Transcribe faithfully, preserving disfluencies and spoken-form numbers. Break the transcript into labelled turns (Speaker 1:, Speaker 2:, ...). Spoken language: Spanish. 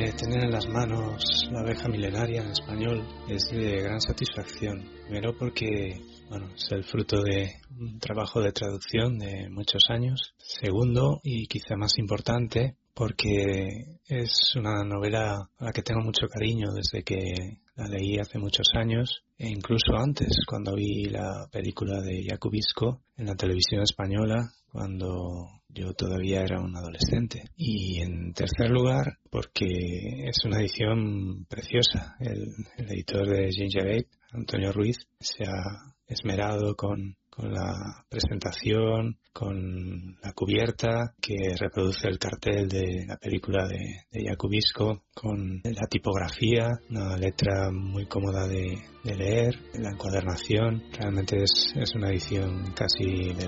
Speaker 1: que tener en las manos La abeja milenaria en español es de gran satisfacción. Primero porque, bueno, es el fruto de un trabajo de traducción de muchos años. Segundo, y quizá más importante, porque es una novela a la que tengo mucho cariño desde que la leí hace muchos años, e incluso antes, cuando vi la película de Jacobisco en la televisión española, cuando yo todavía era un adolescente. Y en tercer lugar, porque es una edición preciosa. El, el editor de Ginger Ale, Antonio Ruiz, se ha esmerado con, con la presentación, con la cubierta que reproduce el cartel de la película de, de Jacobisco, con la tipografía, una letra muy cómoda de, de leer, la encuadernación. Realmente es, es una edición casi de